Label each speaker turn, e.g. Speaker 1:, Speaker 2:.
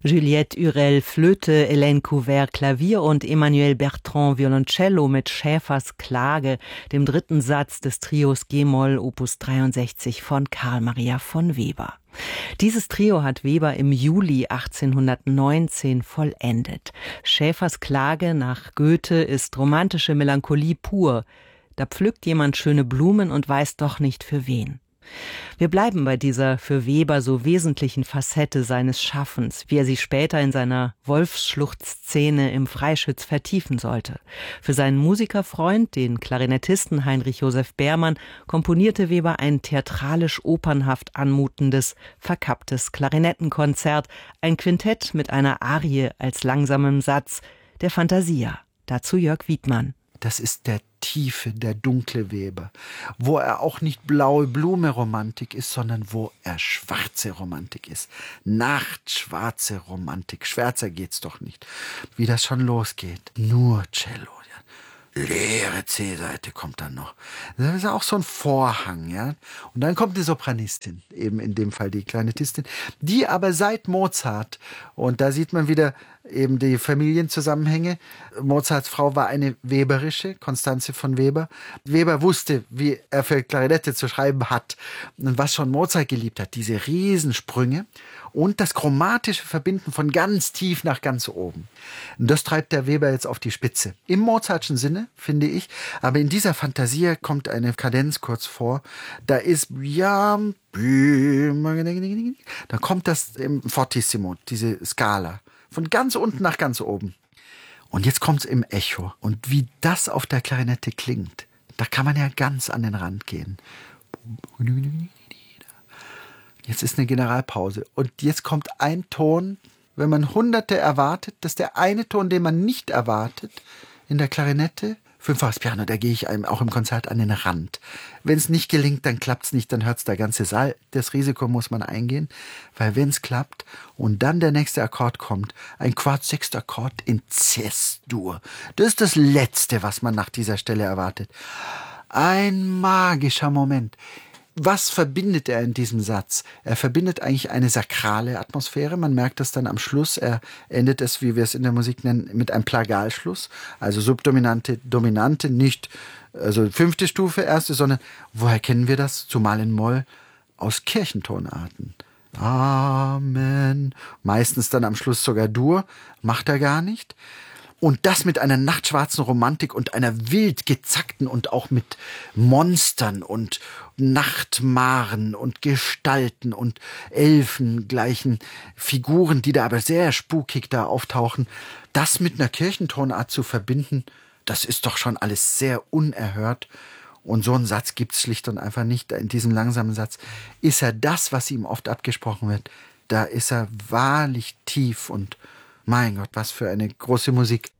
Speaker 1: Juliette Hurel Flöte, Hélène Couvert Klavier und Emmanuel Bertrand Violoncello mit Schäfers Klage, dem dritten Satz des Trios G-Moll Opus 63 von Carl Maria von Weber. Dieses Trio hat Weber im Juli 1819 vollendet. Schäfers Klage nach Goethe ist romantische Melancholie pur. Da pflückt jemand schöne Blumen und weiß doch nicht für wen. Wir bleiben bei dieser für Weber so wesentlichen Facette seines Schaffens, wie er sie später in seiner Wolfsschlucht-Szene im Freischütz vertiefen sollte. Für seinen Musikerfreund, den Klarinettisten Heinrich Joseph Beermann, komponierte Weber ein theatralisch-opernhaft anmutendes, verkapptes Klarinettenkonzert, ein Quintett mit einer Arie als langsamem Satz, der Fantasia. Dazu Jörg Wiedmann.
Speaker 2: Das ist der tiefe, der dunkle Weber, wo er auch nicht blaue Blume-Romantik ist, sondern wo er schwarze Romantik ist. Nachtschwarze Romantik. Schwärzer geht's doch nicht. Wie das schon losgeht. Nur Cello. Ja. Leere C-Seite kommt dann noch. Das ist auch so ein Vorhang, ja. Und dann kommt die Sopranistin, eben in dem Fall die Klarinettistin, die aber seit Mozart, und da sieht man wieder eben die Familienzusammenhänge. Mozarts Frau war eine weberische, Constanze von Weber. Weber wusste, wie er für Klarinette zu schreiben hat. Und was schon Mozart geliebt hat, diese Riesensprünge und das chromatische Verbinden von ganz tief nach ganz oben. Und das treibt der Weber jetzt auf die Spitze. Im Mozartschen Sinne, finde ich. Aber in dieser Fantasie kommt eine Kadenz kurz vor. Da ist, ja, da kommt das im Fortissimo, diese Skala. Von ganz unten nach ganz oben. Und jetzt kommt's im Echo. Und wie das auf der Klarinette klingt, da kann man ja ganz an den Rand gehen. Jetzt ist eine Generalpause. Und jetzt kommt ein Ton, wenn man Hunderte erwartet, dass der eine Ton, den man nicht erwartet, in der Klarinette, fünffaches Piano, da gehe ich einem auch im Konzert an den Rand. Wenn es nicht gelingt, dann klappt's nicht, dann hört's der ganze Saal. Das Risiko muss man eingehen, weil wenn es klappt und dann der nächste Akkord kommt, ein Quart-Sechst-Akkord in Cs-Dur. Das ist das Letzte, was man nach dieser Stelle erwartet. Ein magischer Moment. Was verbindet er in diesem Satz? Er verbindet eigentlich eine sakrale Atmosphäre. Man merkt das dann am Schluss. Er endet es, wie wir es in der Musik nennen, mit einem Plagalschluss. Also Subdominante, Dominante, nicht also fünfte Stufe, erste, sondern woher kennen wir das? Zumal in Moll aus Kirchentonarten. Amen. Meistens dann am Schluss sogar Dur. Macht er gar nicht. Und das mit einer nachtschwarzen Romantik und einer wild gezackten und auch mit Monstern und Nachtmaren und Gestalten und elfengleichen Figuren, die da aber sehr spukig da auftauchen. Das mit einer Kirchentonart zu verbinden, das ist doch schon alles sehr unerhört. Und so einen Satz gibt's schlicht und einfach nicht. In diesem langsamen Satz ist er das, was ihm oft abgesprochen wird. Da ist er wahrlich tief und mein Gott, was für eine große Musik.